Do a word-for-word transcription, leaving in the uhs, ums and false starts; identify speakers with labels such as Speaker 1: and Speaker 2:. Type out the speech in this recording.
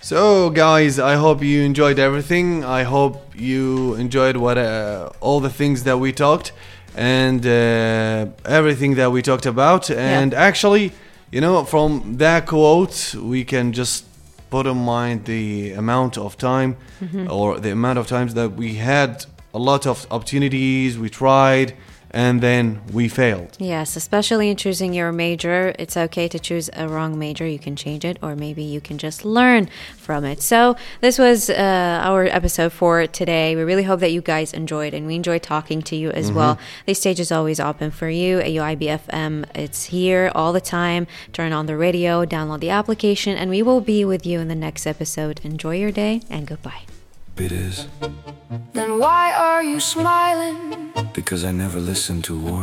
Speaker 1: So, guys, I hope you enjoyed everything. I hope you enjoyed what uh, all the things that we talked and uh, everything that we talked about. And
Speaker 2: Yeah.
Speaker 1: actually, you know, from that quote, we can just put in mind the amount of time or the amount of times that we had a lot of opportunities, we tried, and then we failed.
Speaker 2: Yes, especially in choosing your major. It's okay to choose a wrong major. You can change it, or maybe you can just learn from it. So this was uh, our episode for today. We really hope that you guys enjoyed, and we enjoyed talking to you as well. This stage is always open for you. A U I B F M, it's here all the time. Turn on the radio, download the application, and we will be with you in the next episode. Enjoy your day, and goodbye.
Speaker 3: It is
Speaker 4: Then why are you smiling?
Speaker 3: because I never listened to warning.